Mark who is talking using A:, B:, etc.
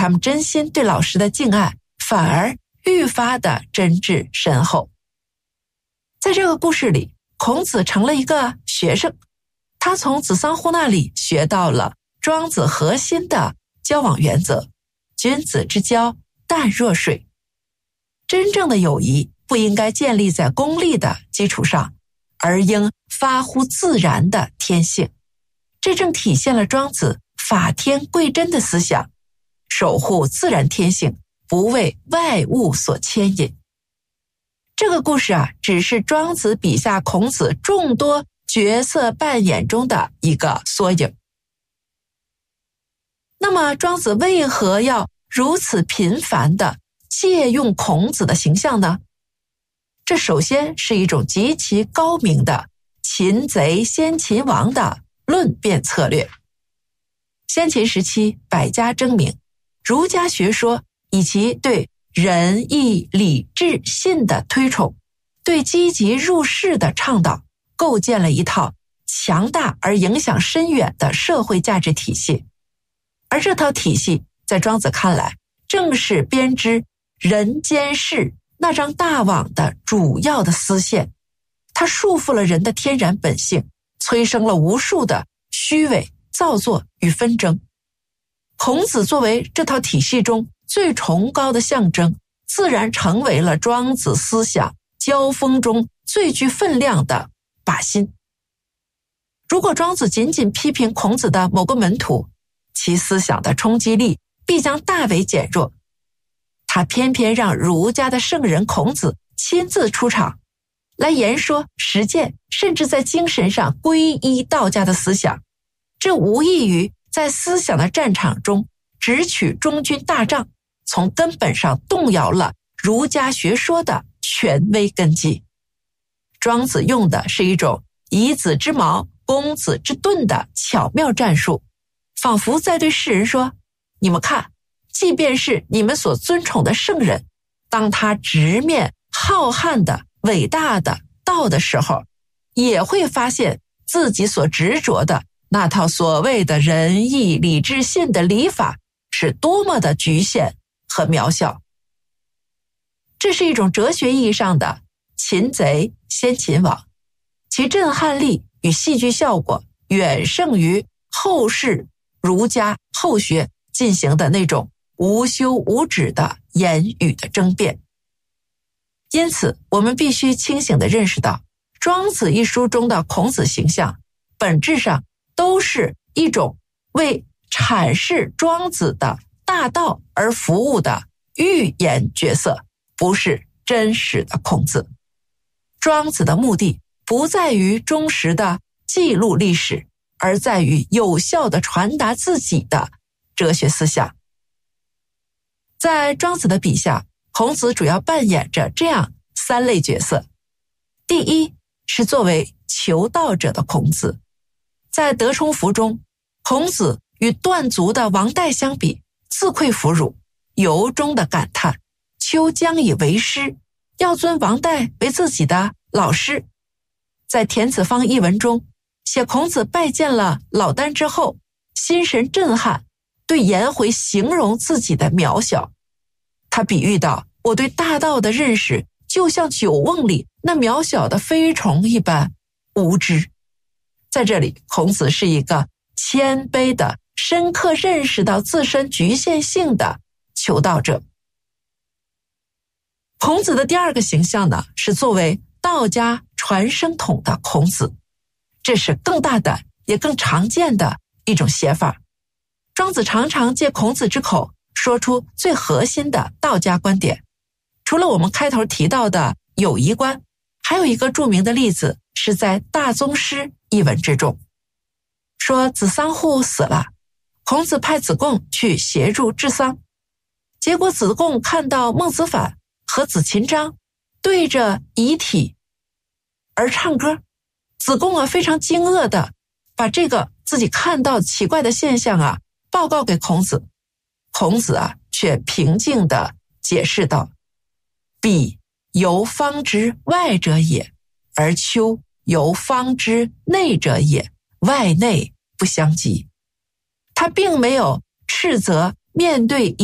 A: 他们真心对老师的敬爱反而愈发的真挚深厚。在这个故事里，孔子成了一个学生，他从子桑户那里学到了庄子核心的交往原则：君子之交淡若水。真正的友谊不应该建立在功利的基础上，而应发乎自然的天性。这正体现了庄子法天贵真的思想，守护自然天性，不为外物所牵引。这个故事只是庄子笔下孔子众多角色扮演中的一个缩影。那么庄子为何要如此频繁地借用孔子的形象呢？这首先是一种极其高明的擒贼先擒王的论辩策略。先秦时期百家争鸣，儒家学说以其对仁义礼智信的推崇，对积极入世的倡导，构建了一套强大而影响深远的社会价值体系。而这套体系在庄子看来，正是编织人间世那张大网的主要的丝线。它束缚了人的天然本性，催生了无数的虚伪、造作与纷争。孔子作为这套体系中最崇高的象征，自然成为了庄子思想交锋中最具分量的靶心。如果庄子仅仅批评孔子的某个门徒，其思想的冲击力必将大为减弱。他偏偏让儒家的圣人孔子亲自出场，来言说实践，甚至在精神上皈依道家的思想。这无异于在思想的战场中直取中军大帐，从根本上动摇了儒家学说的权威根基。庄子用的是一种以子之矛攻子之盾的巧妙战术，仿佛在对世人说，你们看，即便是你们所尊崇的圣人，当他直面浩瀚的伟大的道的时候，也会发现自己所执着的那套所谓的仁义礼智信的礼法是多么的局限和渺小。这是一种哲学意义上的擒贼先擒王，其震撼力与戏剧效果远胜于后世儒家后学进行的那种无休无止的言语的争辩。因此我们必须清醒地认识到，庄子一书中的孔子形象本质上都是一种为阐释庄子的大道而服务的寓言角色，不是真实的孔子。庄子的目的不在于忠实的记录历史，而在于有效地传达自己的哲学思想。在庄子的笔下，孔子主要扮演着这样三类角色。第一是作为求道者的孔子。在德充符中，孔子与断足的王代相比，自愧弗辱，由衷地感叹秋将以为师，要尊王代为自己的老师。在田子方一文中写孔子拜见了老聃之后，心神震撼，对颜回形容自己的渺小。他比喻到，我对大道的认识就像酒瓮里那渺小的飞虫一般无知。在这里，孔子是一个谦卑的、深刻认识到自身局限性的求道者。孔子的第二个形象呢，是作为道家传声筒的孔子。这是更大胆也更常见的一种写法。庄子常常借孔子之口说出最核心的道家观点。除了我们开头提到的友谊观，还有一个著名的例子是在大宗师一文之中，说子桑户死了，孔子派子贡去协助治丧。结果子贡看到孟子反和子禽章对着遗体而唱歌，子贡非常惊愕的把这个自己看到奇怪的现象报告给孔子。孔子却平静地解释道，彼由方之外者也，而丘由方之内者也，外内不相及。他并没有斥责面对